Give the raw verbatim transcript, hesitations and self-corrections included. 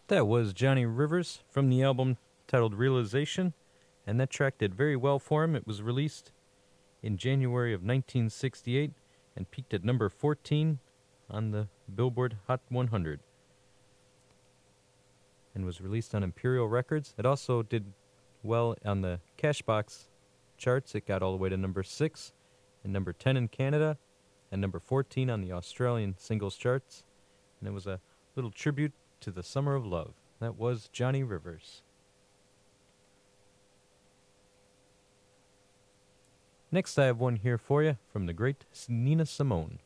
That was Johnny Rivers from the album titled Realization, and that track did very well for him. It was released in January of nineteen sixty-eight and peaked at number fourteen on the Billboard Hot one hundred and was released on Imperial Records. It also did well on the Cashbox charts. It got all the way to number six and number ten in Canada and number fourteen on the Australian singles charts. And it was a little tribute to the Summer of Love. That was Johnny Rivers. Next, I have one here for you from the great Nina Simone.